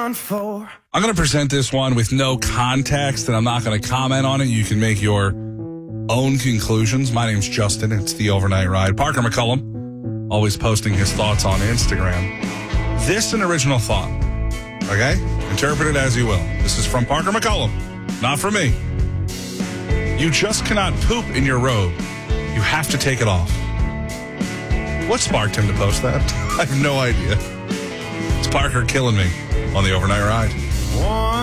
done for. I'm going to present this one with no context, and I'm not going to comment on it. You can make your own conclusions. My name's Justin. It's the Overnight Ride. Parker McCullum, always posting his thoughts on Instagram. This an original thought, okay? Interpret it as you will. This is from Parker McCullum, not from me. You just cannot poop in your robe. You have to take it off. What sparked him to post that? I have no idea. It's Parker killing me on the Overnight Ride.